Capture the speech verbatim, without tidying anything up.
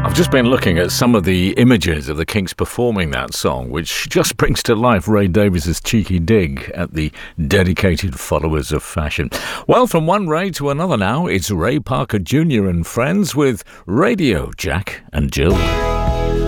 I've just been looking at some of the images of the Kinks performing that song, which just brings to life Ray Davies's cheeky dig at the dedicated followers of fashion. Well, from one Ray to another now, it's Ray Parker Junior and friends with Radio Jack and Jill.